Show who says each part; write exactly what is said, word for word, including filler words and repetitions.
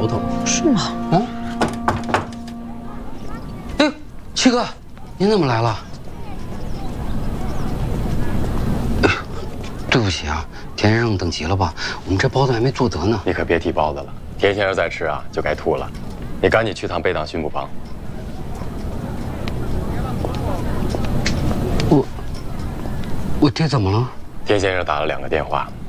Speaker 1: 头头。
Speaker 2: 是吗？
Speaker 1: 啊？哎，七哥，您怎么来了？哎，对不起啊，田先生等急了吧？我们这包子还没做得呢。
Speaker 3: 你可别提包子了，田先生再吃啊就该吐了。你赶紧去趟贝党训部房。
Speaker 1: 我，我爹怎么了？
Speaker 3: 田先生打了两个电话，